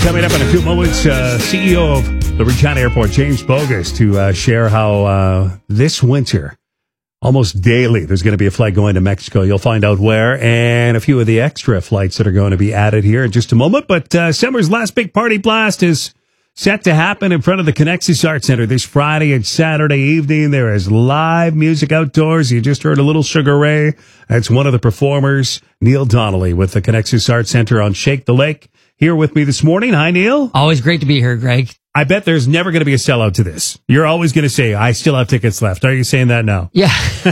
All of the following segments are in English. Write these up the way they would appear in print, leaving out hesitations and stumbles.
Coming up in a few moments, CEO of the Regina Airport, James Bogus, to share how this winter, almost daily, there's going to be a flight going to Mexico. You'll find out where, and a few of the extra flights that are going to be added here in just a moment. But summer's last big party blast is set to happen in front of the Connexus Arts Center this Friday and Saturday evening. There is live music outdoors. You just heard a little Sugar Ray. That's one of the performers, Neil Donnelly, with the Connexus Arts Center on Shake the Lake. Here with me this morning. Hi, Neil. Always great to be here, Greg. I bet there's never going to be a sellout to this. You're always going to say, I still have tickets left. Are you saying that now? Yeah.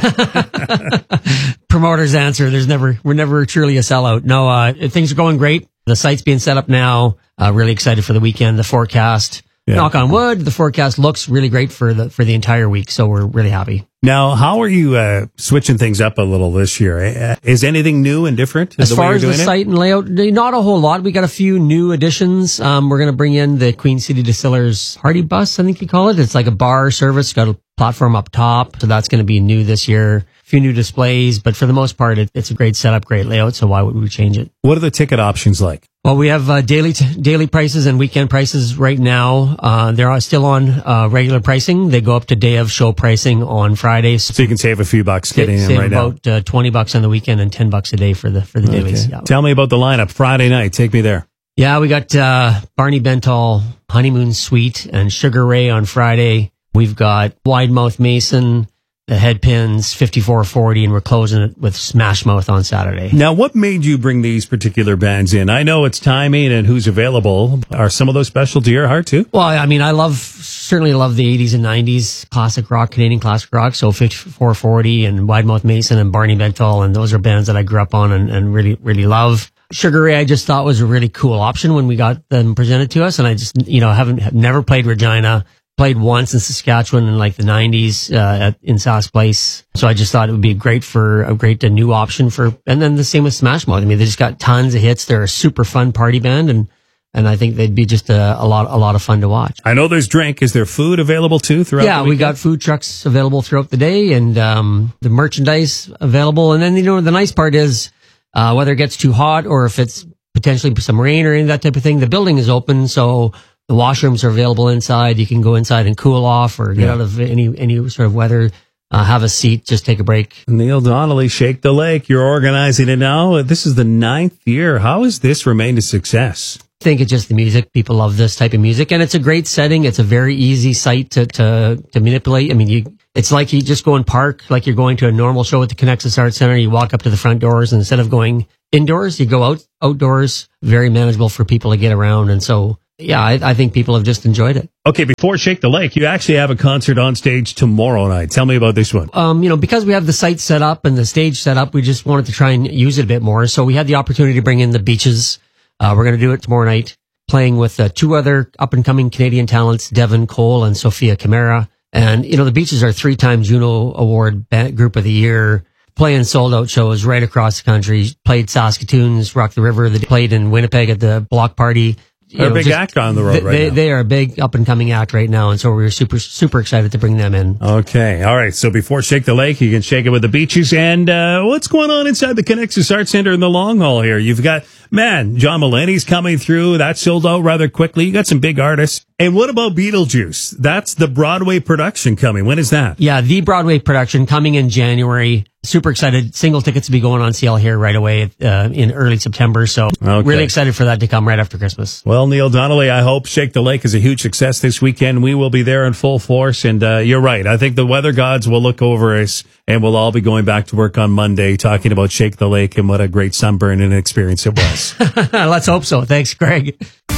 Promoter's answer. We're never truly a sellout. No, things are going great. The site's being set up now. Really excited for the weekend. The forecast, knock on wood, the forecast looks really great for the entire week. So we're really happy. Now, how are you switching things up a little this year? Is anything new and different? As far as the site and layout, not a whole lot. We got a few new additions. We're going to bring in the Queen City Distillers Hardy Bus, I think you call it. It's like a bar service, got a platform up top. So that's going to be new this year. A few new displays, but for the most part, it's a great setup, great layout. So why would we change it? What are the ticket options like? Well, we have daily prices and weekend prices right now. They're still on regular pricing. They go up to day of show pricing on Fridays. So you can save a few bucks getting in right now. Save about $20 on the weekend and $10 a day for the dailies. Yeah. Tell me about the lineup Friday night. Take me there. Yeah, we got Barney Bentall, Honeymoon Suite, and Sugar Ray on Friday. We've got Wide Mouth Mason, the Headpins, 5440, and we're closing it with Smash Mouth on Saturday. Now, what made you bring these particular bands in? I know it's timing and who's available. Are some of those special to your heart, too? Well, I mean, certainly love the 80s and 90s classic rock, Canadian classic rock. So 5440 and Wide Mouth Mason and Barney Bentall, and those are bands that I grew up on and really, really love. Sugar Ray, I just thought was a really cool option when we got them presented to us. And I just, have never played Regina. Played once in Saskatchewan in like the 90s in Sask Place. So I just thought it would be a great new option and then the same with Smash Mouth. I mean, they just got tons of hits. They're a super fun party band and I think they'd be just a lot of fun to watch. I know there's drink. Is there food available too throughout the weekend? Yeah, we got food trucks available throughout the day and the merchandise available. And then, the nice part is whether it gets too hot or if it's potentially some rain or any of that type of thing, the building is open. So the washrooms are available inside. You can go inside and cool off or get out of any sort of weather. Have a seat, just take a break. Neil Donnelly, Shake the Lake. You're organizing it now. This is the 9th year. How has this remained a success? I think it's just the music. People love this type of music, and it's a great setting. It's a very easy site to manipulate. I mean, it's like you just go and park like you're going to a normal show at the Connexus Arts Center. You walk up to the front doors, and instead of going indoors, you go outdoors. Very manageable for people to get around, and so. Yeah, I think people have just enjoyed it. Okay, before Shake the Lake, you actually have a concert on stage tomorrow night. Tell me about this one. Because we have the site set up and the stage set up, we just wanted to try and use it a bit more. So we had the opportunity to bring in the Beaches. We're going to do it tomorrow night, playing with two other up-and-coming Canadian talents, Devin Cole and Sophia Camara. And, the Beaches are 3-time Juno Award Group of the Year, playing sold-out shows right across the country. Played Saskatoon's Rock the River. They played in Winnipeg at the Block Party. They're a big act on the road right now. They are a big up-and-coming act right now, and so we're super, super excited to bring them in. Okay. All right. So before Shake the Lake, you can shake it with the Beaches. And what's going on inside the Connexus Arts Center in the long haul here? You've got, John Mulaney's coming through. That sold out rather quickly. You got some big artists. And what about Beetlejuice? That's the Broadway production coming. When is that? Yeah, the Broadway production coming in January. Super excited. Single tickets to be going on sale here right away in early September. So really excited for that to come right after Christmas. Well, Neil Donnelly, I hope Shake the Lake is a huge success this weekend. We will be there in full force. And you're right. I think the weather gods will look over us and we'll all be going back to work on Monday talking about Shake the Lake and what a great sunburn and experience it was. Let's hope so. Thanks, Greg.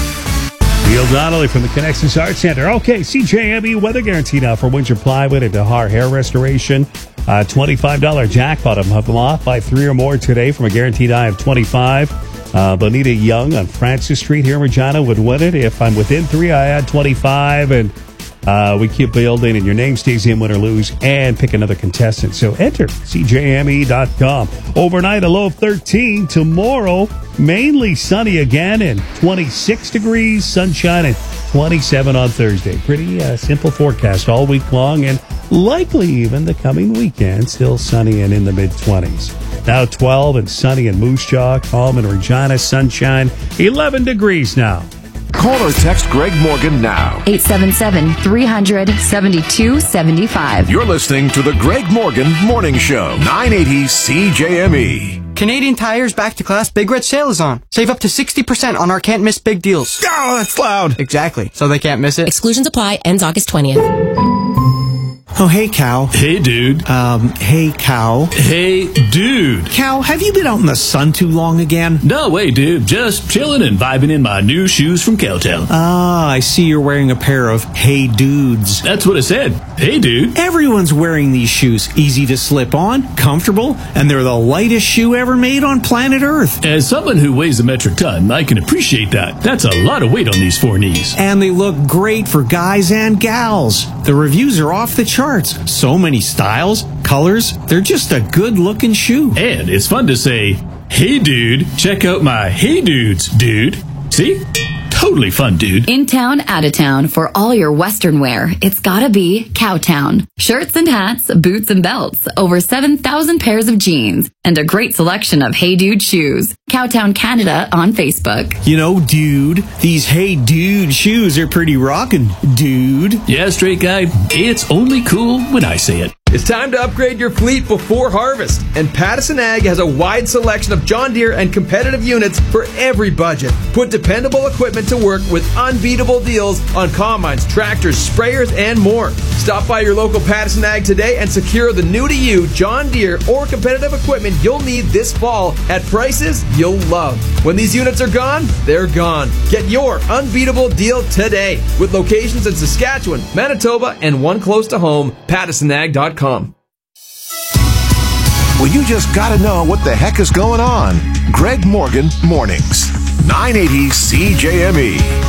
Neil Donnelly from the Connexus Arts Center. Okay, CJME weather guarantee now for Windsor Plywood and Dahar Hair Restoration. $25 jackpot of them off by 3 or more today from a guaranteed high of 25. Bonita Young on Francis Street here in Regina would win it. If I'm within 3, I add 25, and we keep building, and your name stays in, win or lose, and pick another contestant. So enter CJME.com. Overnight, a low of 13. Tomorrow, mainly sunny again, and 26 degrees, sunshine, and 27 on Thursday. Pretty simple forecast all week long, and likely even the coming weekend, still sunny and in the mid-20s. Now 12 and sunny in Moose Jaw, calm in Regina, sunshine, 11 degrees now. Call or text Greg Morgan now. 877-300-7275. You're listening to the Greg Morgan Morning Show, 980 CJME. Canadian Tire's Back to Class Big Red Sale is on. Save up to 60% on our can't miss big deals. Oh, that's loud. Exactly. So they can't miss it. Exclusions apply. Ends August 20th. Oh, hey, Cow. Hey, dude. Hey, Cow. Hey, dude. Cow, have you been out in the sun too long again? No way, dude. Just chilling and vibing in my new shoes from Cowtown. Ah, I see you're wearing a pair of Hey Dudes. That's what I said. Hey, dude. Everyone's wearing these shoes. Easy to slip on, comfortable, and they're the lightest shoe ever made on planet Earth. As someone who weighs a metric ton, I can appreciate that. That's a lot of weight on these four knees. And they look great for guys and gals. The reviews are off the charts. So many styles, colors. They're just a good-looking shoe. And it's fun to say, hey, dude, check out my Hey Dudes, dude. See? Totally fun, dude. In town, out of town, for all your Western wear, it's gotta be Cowtown. Shirts and hats, boots and belts, over 7,000 pairs of jeans, and a great selection of Hey Dude shoes. Cowtown Canada on Facebook. You know, dude, these Hey Dude shoes are pretty rockin', dude. Yeah, straight guy, it's only cool when I say it. It's time to upgrade your fleet before harvest, and Pattison Ag has a wide selection of John Deere and competitive units for every budget. Put dependable equipment to work with unbeatable deals on combines, tractors, sprayers, and more. Stop by your local Pattison Ag today and secure the new-to-you John Deere or competitive equipment you'll need this fall at prices you'll love. When these units are gone, they're gone. Get your unbeatable deal today with locations in Saskatchewan, Manitoba, and one close to home, PattisonAg.com. Well, you just got to know what the heck is going on. Greg Morgan Mornings, 980 CJME.